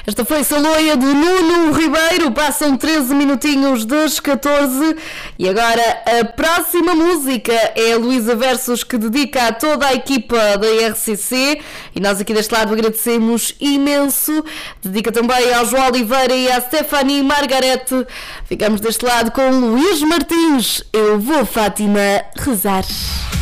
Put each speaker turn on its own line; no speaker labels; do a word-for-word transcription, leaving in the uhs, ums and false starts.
Esta foi Saloia de Nuno Ribeiro. Passam treze minutinhos das catorze. E agora a próxima música é a Luísa Versos, que dedica a toda a equipa da R C C. E nós aqui deste lado agradecemos imenso. Dedica também ao João Oliveira e à Stephanie Margarete. Ficamos deste lado com Luís Martins. Eu vou, Fátima, rezar.